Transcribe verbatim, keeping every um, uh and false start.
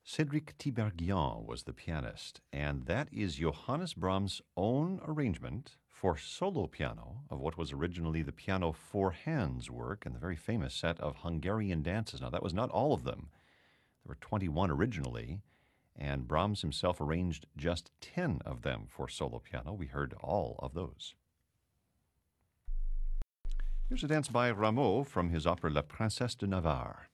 Cédric Tiberghien was the pianist, and that is Johannes Brahms' own arrangement for solo piano of what was originally the piano four hands work in the very famous set of Hungarian dances. Now, that was not all of them. There were twenty-one originally, and Brahms himself arranged just ten of them for solo piano. We heard all of those. Here's a dance by Rameau from his opera La Princesse de Navarre.